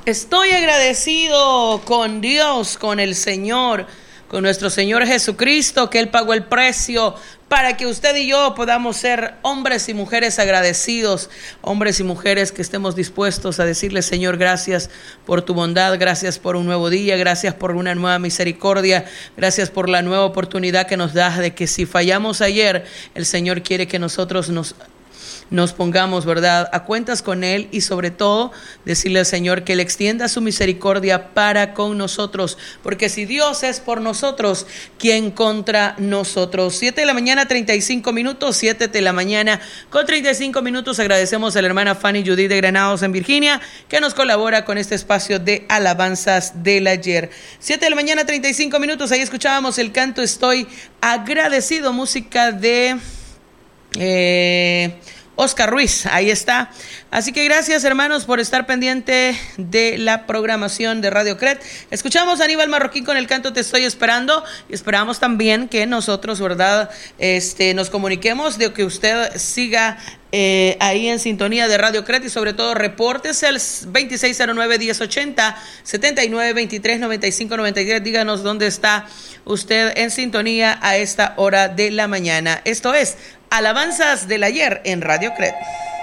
Estoy agradecido con Dios, con el Señor, con nuestro Señor Jesucristo, que Él pagó el precio para que usted y yo podamos ser hombres y mujeres agradecidos, hombres y mujeres que estemos dispuestos a decirle: Señor, gracias por tu bondad, gracias por un nuevo día, gracias por una nueva misericordia, gracias por la nueva oportunidad que nos das de que si fallamos ayer, el Señor quiere que nosotros nos pongamos, ¿verdad?, a cuentas con Él, y sobre todo decirle al Señor que Él extienda su misericordia para con nosotros, porque si Dios es por nosotros, ¿quién contra nosotros? 7 de la mañana, 35 minutos, 7 de la mañana con 35 minutos. Agradecemos a la hermana Fanny Judith de Granados en Virginia, que nos colabora con este espacio de alabanzas del ayer. 7 de la mañana, 35 minutos, ahí escuchábamos el canto Estoy Agradecido, música de Oscar Ruiz, ahí está. Así que gracias, hermanos, por estar pendiente de la programación de Radio CRED. Escuchamos a Aníbal Marroquín con el canto Te Estoy Esperando, y esperamos también que nosotros, ¿verdad?, nos comuniquemos, de que usted siga ahí en sintonía de Radio CRED, y sobre todo repórtese al 2609-1080, 7923-9593. Díganos dónde está usted en sintonía a esta hora de la mañana. Esto es Alabanzas del Ayer en Radio CRED.